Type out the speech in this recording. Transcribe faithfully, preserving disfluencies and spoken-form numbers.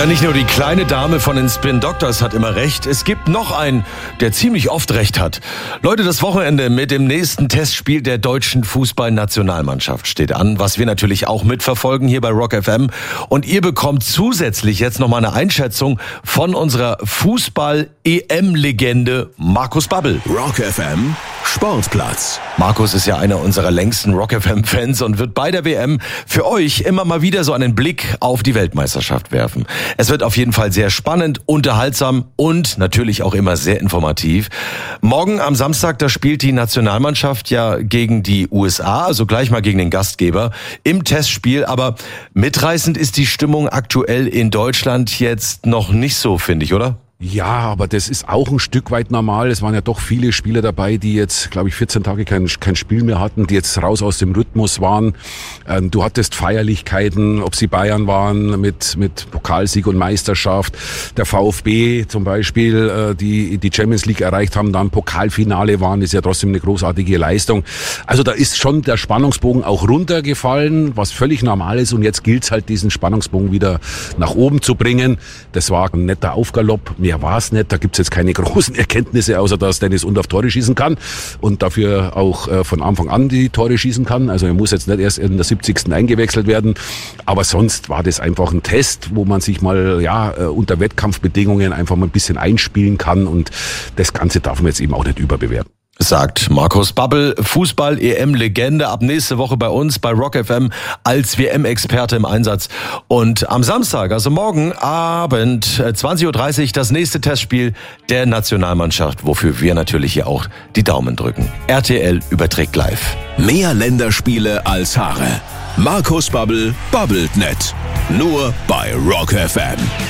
Ja, nicht nur die kleine Dame von den Spin Doctors hat immer recht, es gibt noch einen, der ziemlich oft recht hat. Leute, das Wochenende mit dem nächsten Testspiel der deutschen Fußballnationalmannschaft steht an, was wir natürlich auch mitverfolgen hier bei Rock F M. Und ihr bekommt zusätzlich jetzt nochmal eine Einschätzung von unserer Fußball-E M-Legende Markus Babbel. Rock F M Sportplatz. Markus ist ja einer unserer längsten Rock F M-Fans und wird bei der W M für euch immer mal wieder so einen Blick auf die Weltmeisterschaft werfen. Es wird auf jeden Fall sehr spannend, unterhaltsam und natürlich auch immer sehr informativ. Morgen am Samstag, da spielt die Nationalmannschaft ja gegen die U S A, also gleich mal gegen den Gastgeber im Testspiel. Aber mitreißend ist die Stimmung aktuell in Deutschland jetzt noch nicht so, finde ich, oder? Ja, aber das ist auch ein Stück weit normal. Es waren ja doch viele Spieler dabei, die jetzt, glaube ich, vierzehn Tage kein, kein Spiel mehr hatten, die jetzt raus aus dem Rhythmus waren. Ähm, du hattest Feierlichkeiten, ob sie Bayern waren mit mit Pokalsieg und Meisterschaft. Der VfB zum Beispiel, äh, die die Champions League erreicht haben, dann Pokalfinale waren, ist ja trotzdem eine großartige Leistung. Also da ist schon der Spannungsbogen auch runtergefallen, was völlig normal ist. Und jetzt gilt es halt, diesen Spannungsbogen wieder nach oben zu bringen. Das war ein netter Aufgalopp. Mehr war es nicht. Da gibt's jetzt keine großen Erkenntnisse, außer dass Dennis Undaff Tore schießen kann und dafür auch äh, von Anfang an die Tore schießen kann. Also er muss jetzt nicht erst in der siebzigsten eingewechselt werden. Aber sonst war das einfach ein Test, wo man sich mal ja äh, unter Wettkampfbedingungen einfach mal ein bisschen einspielen kann. Und das Ganze darf man jetzt eben auch nicht überbewerten. Sagt Markus Babbel, Fußball-E M-Legende, ab nächste Woche bei uns bei Rock F M als W M-Experte im Einsatz. Und am Samstag, also morgen Abend, zwanzig Uhr dreißig, das nächste Testspiel der Nationalmannschaft, wofür wir natürlich hier auch die Daumen drücken. R T L überträgt live. Mehr Länderspiele als Haare. Markus Babbel babbelt nicht. Nur bei Rock F M.